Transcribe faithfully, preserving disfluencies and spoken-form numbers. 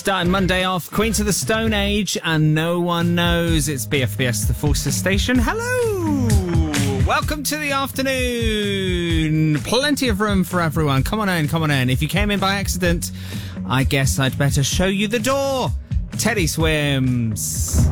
Starting Monday off, Queens of the Stone Age, and no one knows. It's B F B S, the Forces Station. Hello! Welcome to the afternoon. Plenty of room for everyone. Come on in, come on in. If you came in by accident, I guess I'd better show you the door. Teddy Swims.